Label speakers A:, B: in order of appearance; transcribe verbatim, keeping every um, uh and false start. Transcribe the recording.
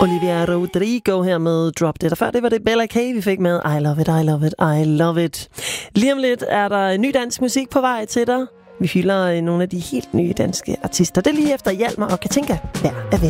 A: Olivia Rodrigo her med Drop Dead. Og før det var det Bella K, vi fik med I Love It, I Love It, I Love It. Lige om lidt er der ny dansk musik på vej til dig. Vi hylder nogle af de helt nye danske artister. Det er lige efter Hjalmar og Katinka. Hver er ven.